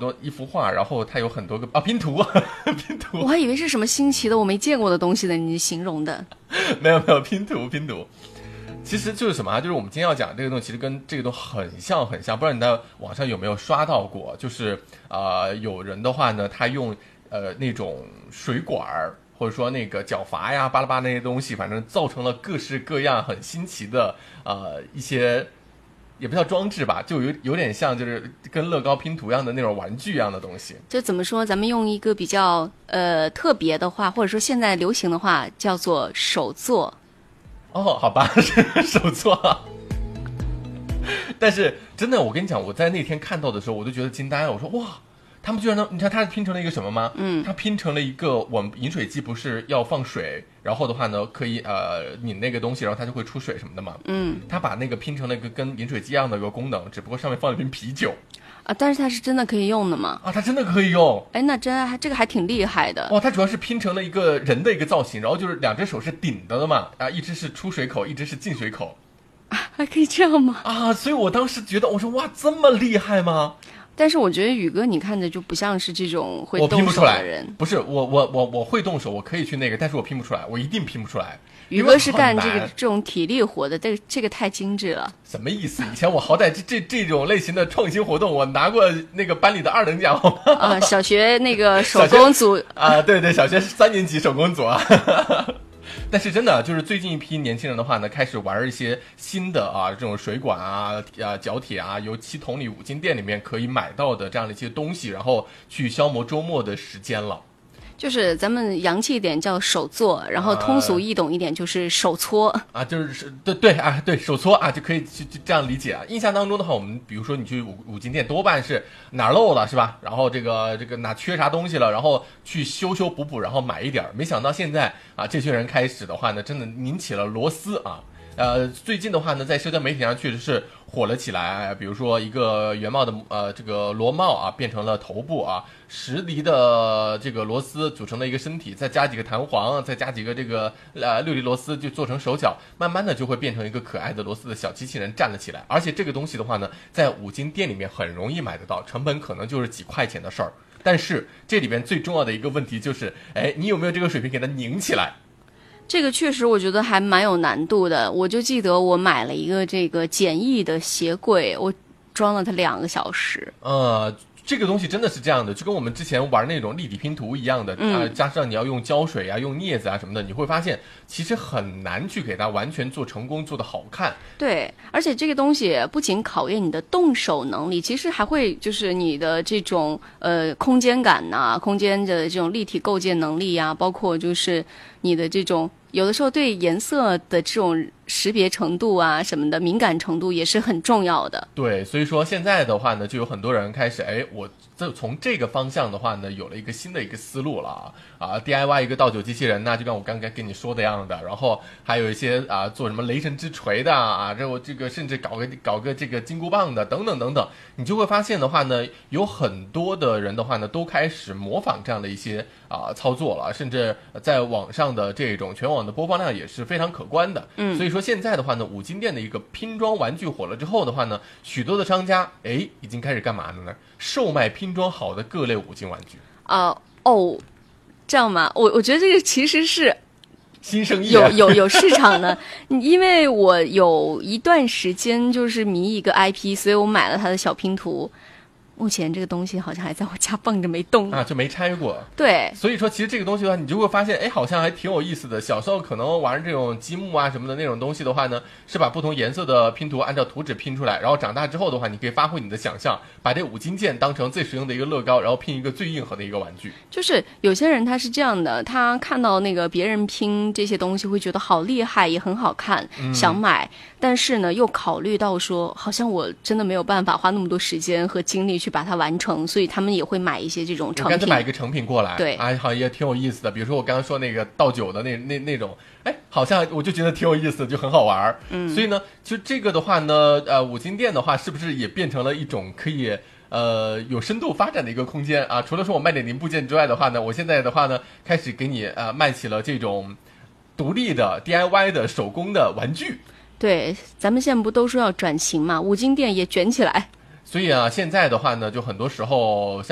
多一幅画，然后它有很多个拼图拼图。 我还以为是什么新奇的我没见过的东西呢，你形容的。 没有拼图。其实就是什么就是我们今天要讲这个东西，其实跟这个都很像。不知道你在网上有没有刷到过？就是有人的话呢，他用那种水管或者说那个角阀呀、巴拉巴拉那些东西，反正造成了各式各样很新奇的一些，也不叫装置吧，就有点像就是跟乐高拼图一样的那种玩具一样的东西。 就怎么说，咱们用一个比较特别的话，或者说现在流行的话，叫做手作。 哦，好吧，手作。但是真的，我跟你讲，我在那天看到的时候，我就觉得惊呆了。我说哇，他们居然能，你看他拼成了一个什么吗？他拼成了一个，我们饮水机不是要放水，然后的话呢，可以拧那个东西，然后它就会出水什么的嘛。他把那个拼成了一个跟饮水机一样的一个功能，只不过上面放了一瓶啤酒。 但是它是真的可以用的吗？ 它真的可以用。 哎，那这个还挺厉害的。 它主要是拼成了一个人的一个造型，然后就是两只手是顶的嘛，一只是出水口，一只是进水口。 还可以这样吗？ 所以我当时觉得，我说哇，这么厉害吗？ 但是我觉得宇哥你看着就不像是这种会动手的人。 不是我会动手，我可以去那个，但是我拼不出来，我一定拼不出来。 宇哥是干这种体力活的，这个太精致了。 什么意思？以前我好歹这种类型的创新活动，我拿过那个班里的2等奖好吗？ 小学那个手工组对，小学3年级手工组但是真的就是最近一批年轻人的话呢，开始玩一些新的这种水管角铁油漆桶里五金店里面可以买到的这样的一些东西，然后去消磨周末的时间了。 就是咱们洋气一点叫手做，然后通俗易懂一点就是手搓就是对手搓就可以去这样理解印象当中的话，我们比如说你去五金店，多半是哪儿漏了是吧？然后这个哪缺啥东西了，然后去修补，然后买一点。没想到现在这群人开始的话呢，真的拧起了螺丝最近的话呢，在社交媒体上确实是火了起来。比如说一个原帽的这个螺帽变成了头部10厘的这个螺丝组成了一个身体，再加几个弹簧，再加几个这个6厘螺丝就做成手脚，慢慢的就会变成一个可爱的螺丝的小机器人站了起来。而且这个东西的话呢，在五金店里面很容易买得到，成本可能就是几块钱的事儿。但是这里边最重要的一个问题就是，你有没有这个水平给它拧起来？ 这个确实我觉得还蛮有难度的。我就记得我买了一个这个简易的鞋柜，我装了它2个小时。 这个东西真的是这样的，就跟我们之前玩那种立体拼图一样的加上你要用胶水用镊子什么的，你会发现其实很难去给它完全做成功，做得好看。 对，而且这个东西不仅考验你的动手能力，其实还会就是你的这种空间感空间的这种立体构建能力包括就是你的这种有的时候对颜色的这种识别程度什么的敏感程度也是很重要的。 对，所以说现在的话呢，就有很多人开始我从这个方向的话呢，有了一个新的一个思路了DIY 一个倒酒机器人就像我刚才跟你说的样的，然后还有一些做什么雷神之锤的这个甚至搞个这个金箍棒的等等，你就会发现的话呢，有很多的人的话呢，都开始模仿这样的一些操作了，甚至在网上的这种全网的播放量也是非常可观的。所以说现在的话呢，五金店的一个拼装玩具火了之后的话呢，许多的商家已经开始干嘛呢？售卖拼装好的各类五金玩具。 这样吗？我觉得这个其实是新生意有市场的。因为我有一段时间就是迷一个 IP， 所以我买了它的小拼图。目前这个东西好像还在我家放着没动就没拆过。 对， 所以说其实这个东西的话，你就会发现好像还挺有意思的。小时候可能玩这种积木什么的那种东西的话呢，是把不同颜色的拼图按照图纸拼出来，然后长大之后的话，你可以发挥你的想象，把这五金件当成最实用的一个乐高，然后拼一个最硬核的一个玩具。 就是有些人他是这样的，他看到那个别人拼这些东西会觉得好厉害也很好看，想买，但是呢又考虑到说好像我真的没有办法花那么多时间和精力去把它完成，所以他们也会买一些这种成品。 干脆买一个成品过来。 对， 好像也挺有意思的。比如说我刚刚说那个倒酒的那种，好像我就觉得挺有意思的，就很好玩。所以呢，就这个的话呢，五金店的话，是不是也变成了一种可以有深度发展的一个空间除了说我卖点零部件之外的话呢，我现在的话呢，开始给你卖起了这种独立的 DIY 的手工的玩具。 对，咱们现在不都说要转型嘛，五金店也卷起来。 所以现在的话呢，就很多时候